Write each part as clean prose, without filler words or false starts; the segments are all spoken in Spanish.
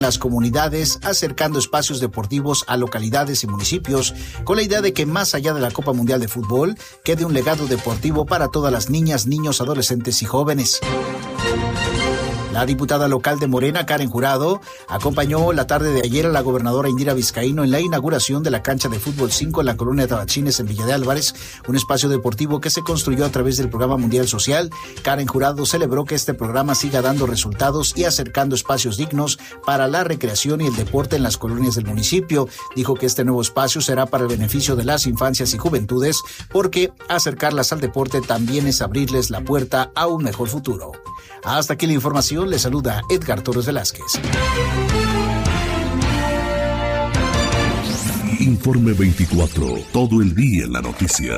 las comunidades, acercando espacios deportivos a localidades y municipios, con la idea de que más allá de la Copa Mundial de Fútbol, quede un legado deportivo para todas las niñas, niños, adolescentes y jóvenes. La diputada local de Morena, Karen Jurado, acompañó la tarde de ayer a la gobernadora Indira Vizcaíno en la inauguración de la cancha de fútbol 5 en la colonia Tabachines en Villa de Álvarez, un espacio deportivo que se construyó a través del Programa Mundial Social. Karen Jurado celebró que este programa siga dando resultados y acercando espacios dignos para la recreación y el deporte en las colonias del municipio. Dijo que este nuevo espacio será para el beneficio de las infancias y juventudes, porque acercarlas al deporte también es abrirles la puerta a un mejor futuro. Hasta aquí la información. Le saluda Edgar Torres Velázquez. Informe 24. Todo el día en la noticia.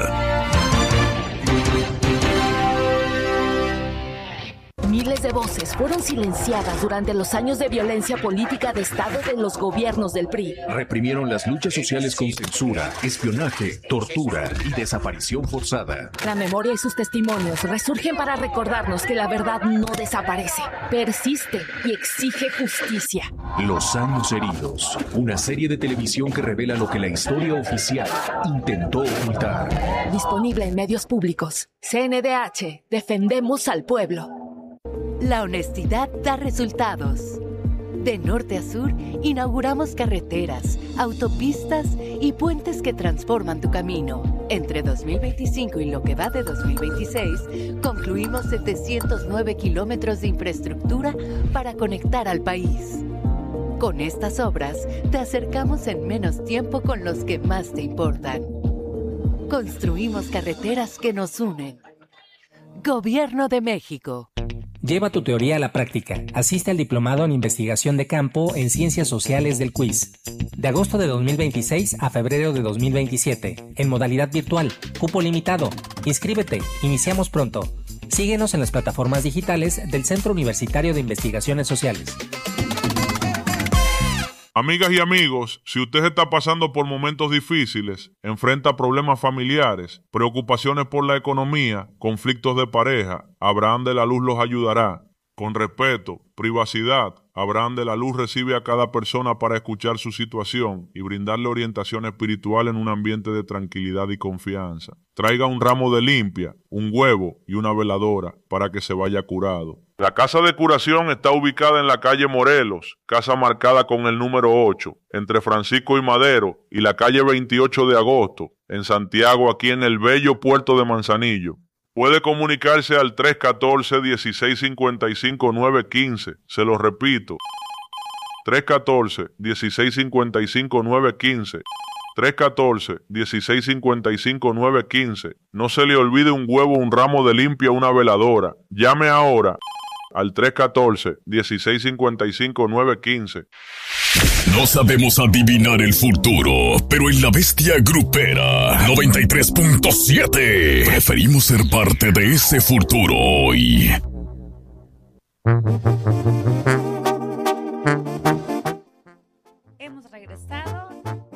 Miles de voces fueron silenciadas durante los años de violencia política de Estado de los gobiernos del PRI. Reprimieron las luchas sociales con censura, espionaje, tortura y desaparición forzada. La memoria y sus testimonios resurgen para recordarnos que la verdad no desaparece, persiste y exige justicia. Los años heridos, una serie de televisión que revela lo que la historia oficial intentó ocultar. Disponible en medios públicos. CNDH, defendemos al pueblo. La honestidad da resultados. De norte a sur, inauguramos carreteras, autopistas y puentes que transforman tu camino. Entre 2025 y lo que va de 2026, concluimos 709 kilómetros de infraestructura para conectar al país. Con estas obras, te acercamos en menos tiempo con los que más te importan. Construimos carreteras que nos unen. Gobierno de México. Lleva tu teoría a la práctica. Asiste al Diplomado en Investigación de Campo en Ciencias Sociales del Quiz. De agosto de 2026 a febrero de 2027. En modalidad virtual. Cupo limitado. Inscríbete. Iniciamos pronto. Síguenos en las plataformas digitales del Centro Universitario de Investigaciones Sociales. Amigas y amigos, si usted está pasando por momentos difíciles, enfrenta problemas familiares, preocupaciones por la economía, conflictos de pareja, Abraham de la Luz los ayudará. Con respeto, privacidad, Abraham de la Luz recibe a cada persona para escuchar su situación y brindarle orientación espiritual en un ambiente de tranquilidad y confianza. Traiga un ramo de limpia, un huevo y una veladora para que se vaya curado. La casa de curación está ubicada en la calle Morelos, casa marcada con el número 8, entre Francisco y Madero y la calle 28 de agosto, en Santiago, aquí en el bello puerto de Manzanillo. Puede comunicarse al 314-1655-915, se lo repito, 314-1655-915, 314-1655-915. No se le olvide un huevo, un ramo de limpia, una veladora. Llame ahora al 314-1655-915. No sabemos adivinar el futuro, pero en La Bestia Grupera 93.7 preferimos ser parte de ese futuro hoy.